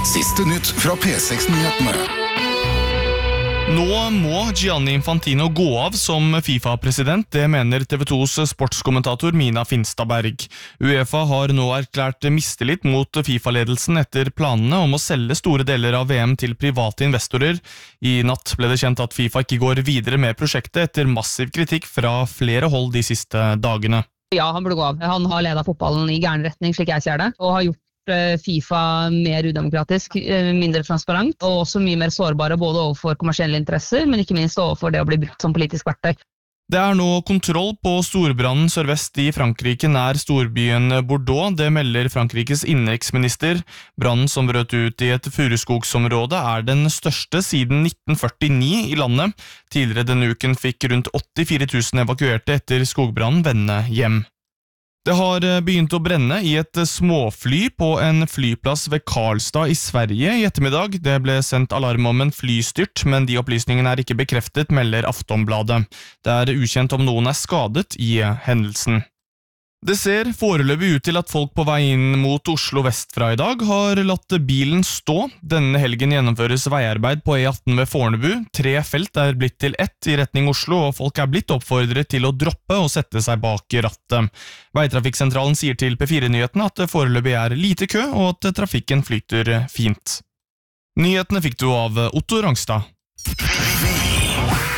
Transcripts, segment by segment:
Siste nytt fra P6-nyhetene. Nå må Gianni Infantino gå av som FIFA-president, det mener TV 2s sportskommentator Mina Finstadberg. UEFA har nå erklært mistillit mot FIFA-ledelsen etter planene om å selge store deler av VM til private investorer. I natt ble det kjent at FIFA ikke går videre med prosjektet etter massiv kritikk fra flere hold de siste dagene. Ja, han burde gå av. Han har ledet fotballen i gæren retning, slik jeg ser det, og har gjort FIFA mer udemokratisk, mindre transparent, og også mye mer sårbare både overfor kommersielle interesser, men ikke minst overfor det å bli brukt som politisk verktøy. Det er nå kontroll på storbrannen sørvest i Frankrike nær storbyen Bordeaux, det melder Frankrikes innenriksminister. Brannen som brøt ut i et furuskogsområde er den største siden 1949 i landet. Tidligere denne uken fikk rundt 84 000 evakuerte etter skogbrannen vende hjem. Det har begynt å brenne i et småfly på en flyplass ved Karlstad i Sverige i ettermiddag. Det ble sendt alarm om en flystyrt, men de opplysningene er ikke bekreftet, melder Aftonbladet. Det er ukjent om noen er skadet i hendelsen. Det ser foreløpig ut til at folk på vei inn mot Oslo vestfra i dag har latt bilen stå. Denne helgen gjennomføres veiarbeid på E18 ved Fornebu. 3 felt er blitt til 1 i retning Oslo, og folk er blitt oppfordret til å droppe og sette seg bak rattet. Veitrafikksentralen sier til P4-nyhetene at det foreløpig er lite kø, og at trafikken flyter fint. Nyhetene fikk du av Otto Rangstad.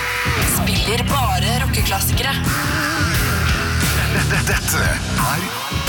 Spiller bare rockeklassikere. Dette er